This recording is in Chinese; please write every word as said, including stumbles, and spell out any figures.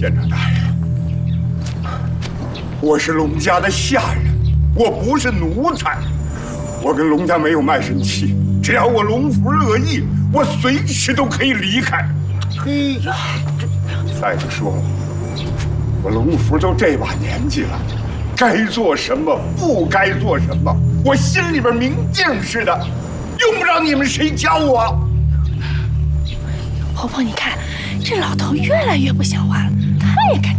县长大人，我是龙家的下人，我不是奴才，我跟龙家没有卖身契，只要我龙福乐意，我随时都可以离开。嘿呀，再者说，我龙福都这把年纪了，该做什么，不该做什么，我心里边明镜似的，用不着你们谁教我。 婆婆，你看这老头越来越不像话了，他也敢